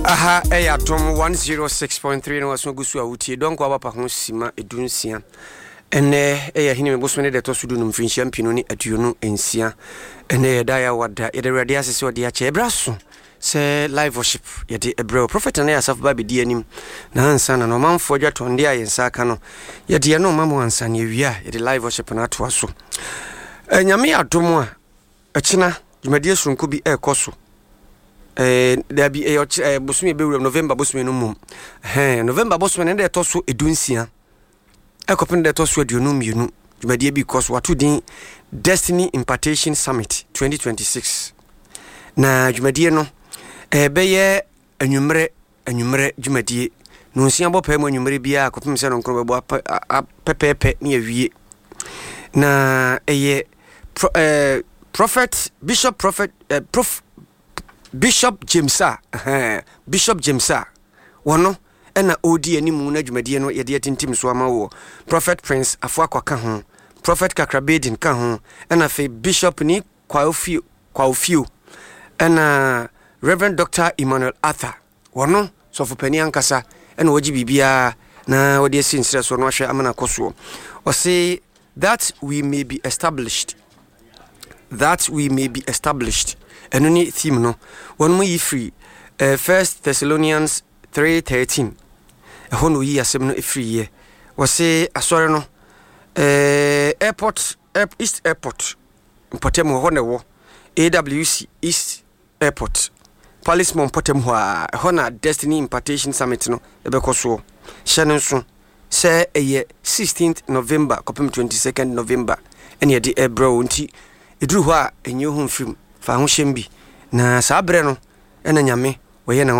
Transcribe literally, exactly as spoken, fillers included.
Aha, eya tom one oh six point three no waso gusu awutie donko abapa ho sima edunsia ene eya hini me bosome de to sudu no mfinhia mpino ni aduonu ensia ene yeda ya wada yede ready asese ode ache ebraso se live worship yede ebro prophet na yasaf ba bedi anim na ansa na no manfo dwa tonde ayensa aka no yede ye no mamu ansa na ewia yede live worship na to aso enyame adom a echina dwumadie sunko bi ekoso eh there be eh bosome be November bosome no mum eh November bosome ne to so edunsia ekopin de to so aduonu mienu dwumadie bi because watu din Destiny Impartation Summit twenty twenty-six na dwumadie no eh beye anwumre anwumre dwumadie no nsia bopa mu anwumre bia akopim se no nkro bebo pepepe ne awie na eye eh prophet bishop prophet eh, prof Bishop Jamesa eh Bishop Jamesa wono ena odi animu na dwumadie no yede atintim so ama wo Prophet Prince Afuakwaka ho Prophet Kakrabedin ka ho ena fe Bishop ni Kwaofio Kwaofio ena Reverend Doctor Emmanuel Arthur wono so fopani ankasa ena wogi bibia na wode sinsire so no hwe amana koso o say that we may be established that we may be established enoni theme no one mo yi free uh, First Thessalonians three thirteen ehon no yi asem no free ye wo se asore no eh airport East Airport Potem ho ne wo A W C East Airport Policeman Potem ho a hona Destiny Impartation Summit no ebekoso hye so se eye sixteenth November kopem twenty-second November ene ye de ebro nti eduru ho a enye ho mfim fa ho hyem bi na sabre no ena nyame wo ye na